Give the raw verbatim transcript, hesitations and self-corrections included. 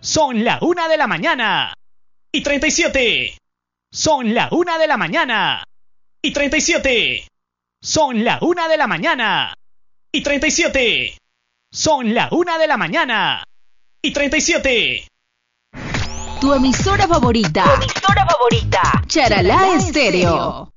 Son la una de la mañana y treinta y siete. Son la una de la mañana y treinta y siete. Son la una de la mañana y treinta y siete. Son la una de la mañana y treinta y siete. Tu emisora favorita. Tu emisora favorita. Charalá Estéreo.